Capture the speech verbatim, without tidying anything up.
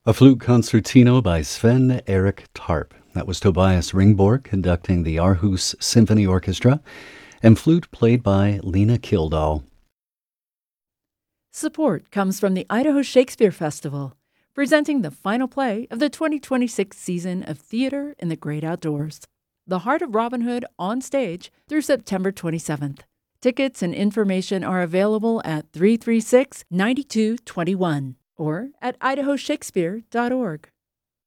A flute concertino by Sven Erik Tarp. That was Tobias Ringborg conducting the Aarhus Symphony Orchestra, and flute played by Lena Kildahl. Support comes from the Idaho Shakespeare Festival, presenting the final play of the twenty twenty-six season of Theater in the Great Outdoors, The Heart of Robin Hood on stage through September twenty-seventh. Tickets and information are available at three three six, nine two two one or at idaho shakespeare dot org.